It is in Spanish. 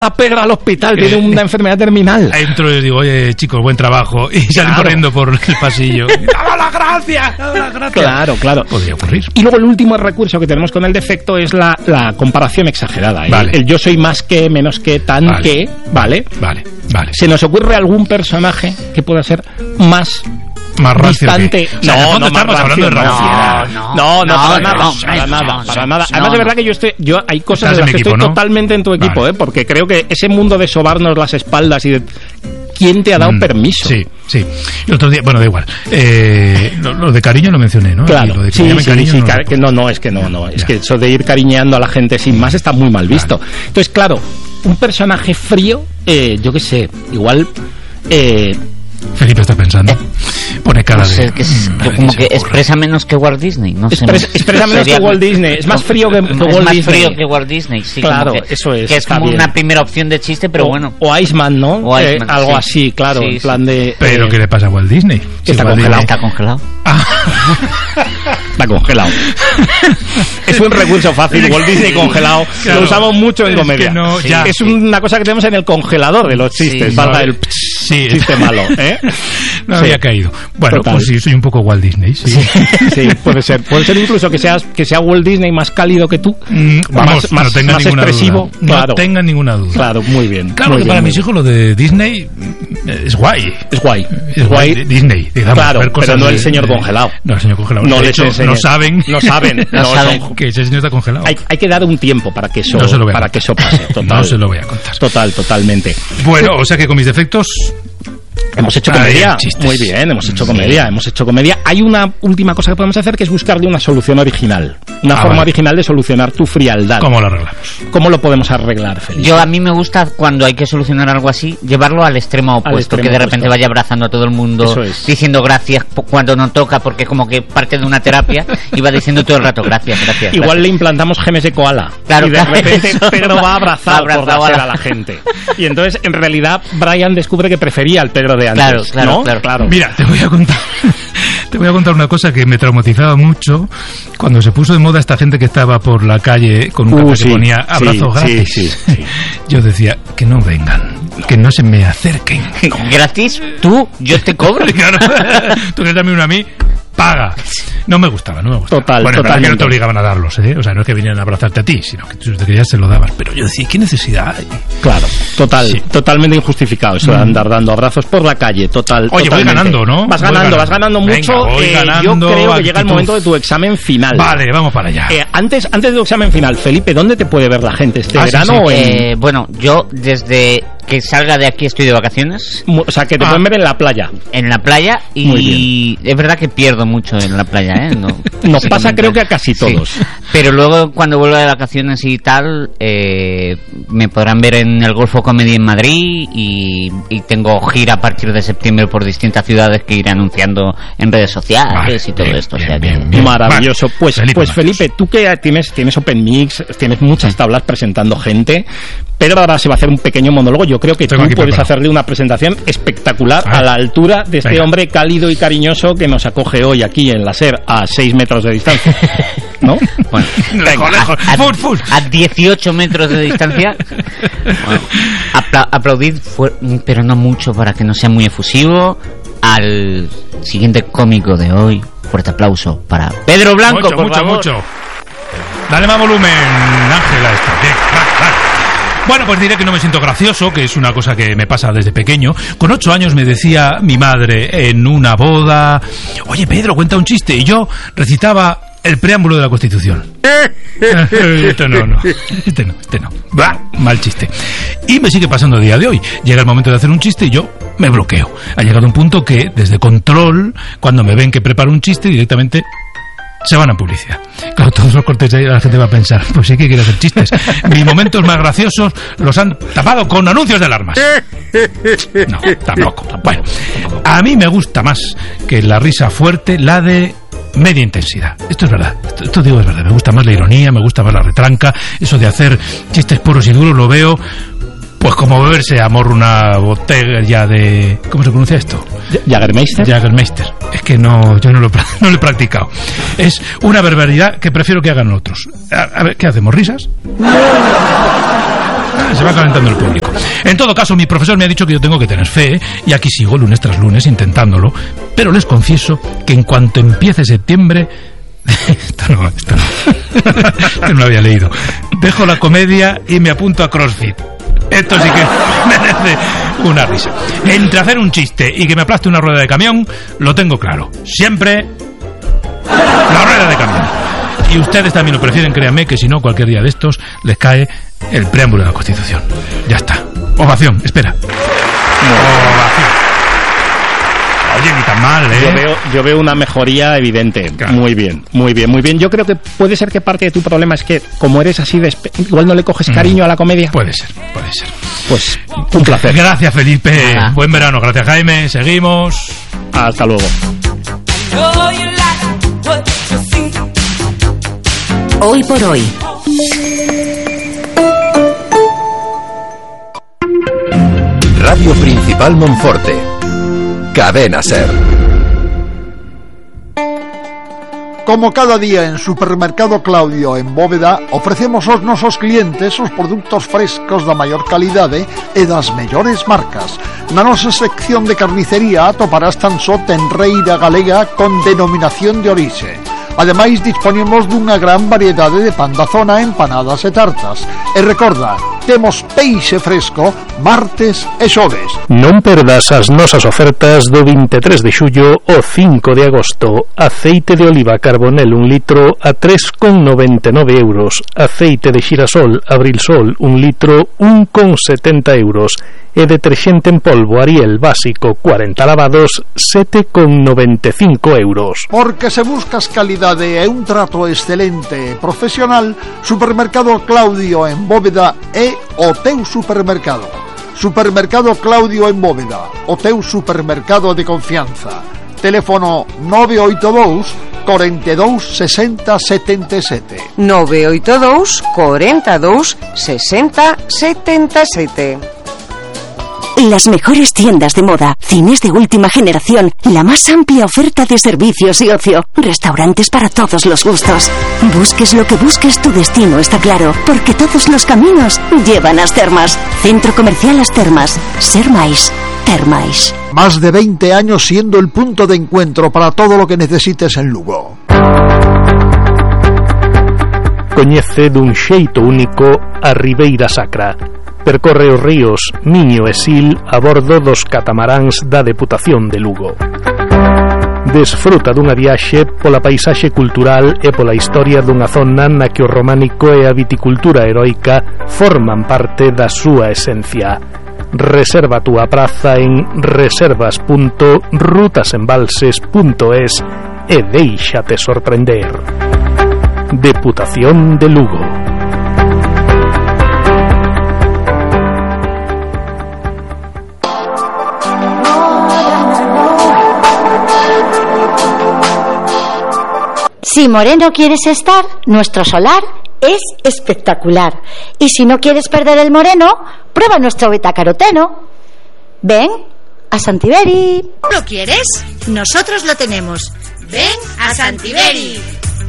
a Pedro al hospital, tiene una enfermedad terminal. Entro y les digo, oye, chicos, buen trabajo. Y salen corriendo por el pasillo. ¡Dame las gracias! ¡Dame las gracias! Claro. Podría ocurrir. Y luego el último recurso que tenemos con el defecto es la comparación exagerada. Vale. El yo soy más que, menos que, tan que, ¿vale? Vale. ¿Se nos ocurre algún personaje que pueda ser más distante? No, estamos hablando de rancio. Para nada. Además, de verdad que yo hay cosas en las que estoy totalmente en tu equipo, porque creo que ese mundo de sobarnos las espaldas y de... ¿Quién te ha dado permiso? Sí. El otro día, bueno, da igual. Lo de cariño lo mencioné, ¿no? Claro, lo de sí. Es que eso de ir cariñeando a la gente sin más está muy mal visto. Claro. Entonces, claro, un personaje frío, yo qué sé, igual... Felipe está pensando. Pone cara de... como que expresa menos que Walt Disney. No sé. Expresa menos que Walt Disney. Es más frío que Walt Disney. Es más frío que Walt Disney, sí. Claro, eso es. Que es como una primera opción de chiste, pero bueno. O Iceman, ¿no? O Iceman, algo así, claro. En plan de... ¿Pero qué le pasa a Walt Disney? Está congelado. Está congelado. Está congelado. Es un recurso fácil. Walt Disney congelado. Lo usamos mucho en comedia. Es una cosa que tenemos en el congelador de los chistes. Falta el chiste malo, ¿eh? No había caído. Bueno, total. Pues sí, soy un poco Walt Disney. Sí, puede ser. Puede ser incluso que sea Walt Disney más cálido que tú. Vamos, más expresivo. Duda. No tengan ninguna duda. Claro, muy bien. Claro, que para mis hijos lo de Disney es guay. Es guay. Disney, digamos. Claro, pero no el señor congelado. No, el señor congelado. No, de hecho, no saben que ese señor está congelado. Hay que dar un tiempo para que eso pase. Total. No se lo voy a contar. Totalmente. Bueno, o sea que con mis defectos... Hemos hecho comedia. Muy bien, hemos hecho comedia. Hay una última cosa que podemos hacer, que es buscarle una solución original. Una forma original de solucionar tu frialdad. ¿Cómo lo arreglamos? ¿Cómo lo podemos arreglar, Felipe? A mí me gusta, cuando hay que solucionar algo así, llevarlo al extremo opuesto. Que de repente vaya abrazando a todo el mundo, diciendo gracias cuando no toca, porque como que parte de una terapia y va diciendo todo el rato gracias. Igual le implantamos genes de koala. Claro, y de repente Pedro va abrazado a la gente. Y entonces, en realidad, Brian descubre que prefería al Pedro de antes. Claro. Mira, te voy a contar una cosa que me traumatizaba mucho cuando se puso de moda esta gente que estaba por la calle con un café que ponía abrazos gratis. Sí. Yo decía, que no vengan, que no se me acerquen. ¿Gratis? ¿Tú? ¿Yo te cobro? Claro. Tú quieres darme uno a mí, paga. No me gustaba. Total, bueno, es que no te obligaban a darlos, ¿eh? O sea, no es que vinieran a abrazarte a ti, sino que tú te querías se lo dabas. Pero yo decía, ¿qué necesidad hay? Claro, totalmente injustificado eso de andar dando abrazos por la calle, Oye, totalmente. voy ganando, ¿no? Vas ganando mucho. Venga, yo creo que llega el momento de tu examen final. Vale, vamos para allá. Antes de tu examen final, Felipe, ¿dónde te puede ver la gente este verano? Sí. Bueno, yo desde que salga de aquí estoy de vacaciones. O sea, que te pueden ver en la playa. En la playa, y es verdad que pierdo mucho en la playa, ¿eh? Nos pasa creo que a casi todos. Sí. Pero luego cuando vuelva de vacaciones y tal, me podrán ver en el Golfo Comedy en Madrid, y tengo gira a partir de septiembre por distintas ciudades que iré anunciando en redes sociales y todo esto. Bien. Maravilloso. Pues Felipe, tú que tienes Open Mix, tienes muchas tablas presentando gente, pero ahora se va a hacer un pequeño monólogo. Yo creo que tú puedes hacerle una presentación espectacular a la altura de este hombre cálido y cariñoso que nos acoge hoy aquí en la SER a 6 metros de distancia, ¿no? Bueno, a 18 metros de distancia. Bueno, aplaudid, pero no mucho, para que no sea muy efusivo, al siguiente cómico de hoy. Fuerte aplauso para Pedro Blanco, por favor. Mucho. Dale más volumen, Ángela, esto. Bueno, pues diré que no me siento gracioso, que es una cosa que me pasa desde pequeño. Con 8 años me decía mi madre en una boda: oye, Pedro, cuenta un chiste. Y yo recitaba el preámbulo de la Constitución. Este no. Bah, mal chiste. Y me sigue pasando a día de hoy. Llega el momento de hacer un chiste y yo me bloqueo. Ha llegado un punto que, desde control, cuando me ven que preparo un chiste, directamente se van a publicidad. Claro, todos los cortes de ahí la gente va a pensar, pues sí que quiere hacer chistes. Mis momentos más graciosos los han tapado con anuncios de alarmas. No, tampoco. Bueno, a mí me gusta más que la risa fuerte, la de media intensidad. Esto es verdad. Esto digo es verdad. Me gusta más la ironía, me gusta más la retranca. Eso de hacer chistes puros y duros lo veo pues como beberse a morro una botella de... ¿Cómo se pronuncia esto? Jägermeister. Es que yo no lo he practicado. Es una barbaridad que prefiero que hagan otros. A ver, ¿qué hacemos? ¿Risas? Se va calentando el público. En todo caso, mi profesor me ha dicho que yo tengo que tener fe, y aquí sigo lunes tras lunes intentándolo, pero les confieso que en cuanto empiece septiembre... Esto no. Esto no lo había leído. Dejo la comedia y me apunto a CrossFit. Esto sí que merece una risa. Entre hacer un chiste y que me aplaste una rueda de camión, lo tengo claro. Siempre la rueda de camión. Y ustedes también lo prefieren, créanme, que si no, cualquier día de estos les cae el preámbulo de la Constitución. Ya está. Ovación, espera. Ovación. Oye, ni tan mal, ¿eh? Yo veo una mejoría evidente. Claro. Muy bien. Yo creo que puede ser que parte de tu problema es que, como eres así de... igual no le coges cariño a la comedia. Puede ser. Pues, un placer. Gracias, Felipe. Buen verano. Gracias, Jaime. Seguimos. Hasta luego. Hoy por hoy. Radio Principal Monforte. Cadena Ser. Como cada día en Supermercado Claudio en Bóveda, ofrecemos aos nosos clientes os produtos frescos da maior calidade e das mellores marcas. Na nosa sección de carnicería atoparás tan só tenreira galega con denominación de orixe. Ademais, disponemos dunha gran variedade de pan da zona, empanadas e tartas. E recorda, temos peixe fresco martes e xoves. Non perdas as nosas ofertas do 23 de xullo ao 5 de agosto. Aceite de oliva Carbonel 1 litro a 3,99 euros. Aceite de xirasol Abrilsol 1 litro 1,70 euros. E deterxente en polvo Ariel básico 40 lavados 7,95 euros. Porque se buscas calidade e un trato excelente e profesional, Supermercado Claudio en Bóveda é o teu supermercado. Supermercado Claudio en Bóveda, o teu supermercado de confianza. Teléfono 982 42 60 77. 982 42 60 77. Las mejores tiendas de moda, cines de última generación, la más amplia oferta de servicios y ocio, restaurantes para todos los gustos. Busques lo que busques, tu destino está claro, porque todos los caminos llevan a As Termas. Centro Comercial As Termas. Ser máis, ter máis. Más de 20 años siendo el punto de encuentro para todo lo que necesites en Lugo. Coñece dun xeito único a Ribeira Sacra. Percorre os ríos Miño e Sil a bordo dos catamaráns da Deputación de Lugo. Desfruta dunha viaxe pola paisaxe cultural e pola historia dunha zona na que o románico e a viticultura heroica forman parte da súa esencia. Reserva a túa praza en reservas.rutasembalses.es e déixate sorprender. Deputación de Lugo. Si moreno quieres estar, nuestro solar es espectacular. Y si no quieres perder el moreno, prueba nuestro betacaroteno. Ven a Santiberi. ¿Lo quieres? Nosotros lo tenemos. Ven a Santiberi.